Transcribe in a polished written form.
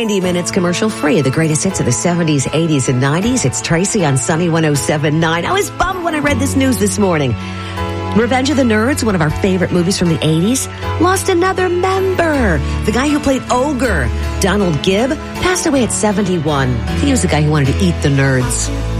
90 minutes commercial free. The greatest hits of the 70s, 80s, and 90s. It's Tracy on Sunny 107.9. I was bummed when I read this news this morning. Revenge of the Nerds, one of our favorite movies from the 80s, lost another member. The guy who played Ogre, Donald Gibb, passed away at 71. He was the guy who wanted to eat the nerds.